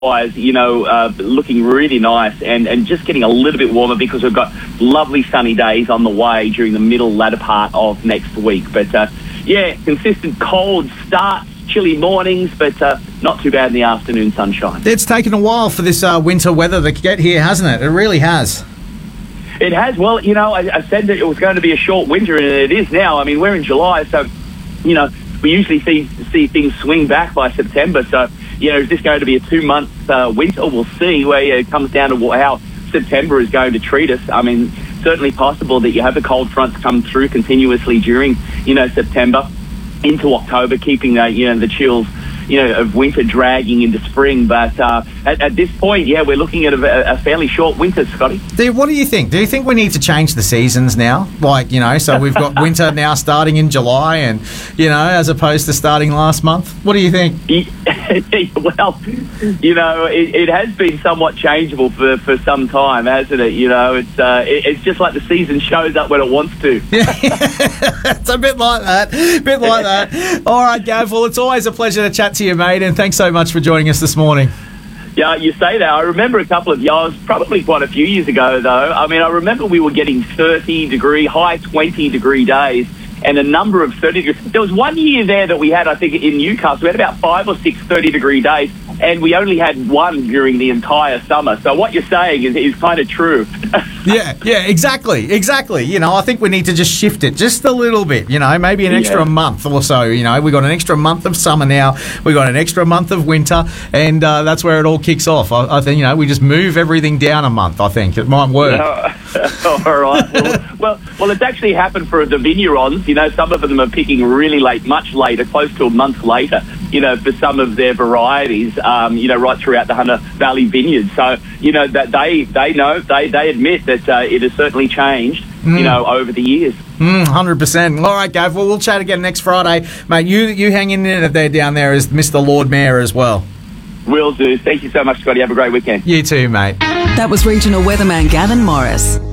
looking really nice and just getting a little bit warmer because we've got lovely sunny days on the way during the latter part of next week. But, consistent cold starts, chilly mornings, but not too bad in the afternoon sunshine. It's taken a while for this winter weather to get here, hasn't it? It really has. It has. Well, I said that it was going to be a short winter, and it is now. I mean, we're in July, so, we usually see things swing back by September. So, is this going to be a 2-month winter? We'll see. Where it comes down to how September is going to treat us. I mean, certainly possible that you have the cold fronts come through continuously during, September into October, keeping the chills of winter dragging into spring. But at this point, we're looking at a fairly short winter, Scotty. What do you think? Do you think we need to change the seasons now? So we've got winter now starting in July and, as opposed to starting last month? What do you think? Well, it has been somewhat changeable for some time, hasn't it? It's just like the season shows up when it wants to. It's a bit like that. All right, Gav. Well, it's always a pleasure to chat to you, mate, and thanks so much for joining us this morning. Yeah, you say that. I remember a couple of years, probably quite a few years ago, though. I mean, I remember we were getting 30-degree, high 20-degree days and a number of 30-degree. There was one year there that we had, I think, in Newcastle. We had about 5 or 6 30-degree days, and we only had one during the entire summer. So what you're saying is kind of true. Yeah, exactly. I think we need to just shift it just a little bit, maybe an extra month or so. We got an extra month of summer now. We got an extra month of winter, and that's where it all kicks off. I think, we just move everything down a month. I think it might work. All right. Well, it's actually happened for the vignerons. Some of them are picking really late, much later, close to a month later, for some of their varieties, right throughout the Hunter Valley vineyards. So, that they admit that it has certainly changed, over the years. 100%. All right, Gav. Well, we'll chat again next Friday. Mate, you hang in there down there as Mr. Lord Mayor as well. Will do. Thank you so much, Scotty. Have a great weekend. You too, mate. That was regional weatherman Gavin Morris.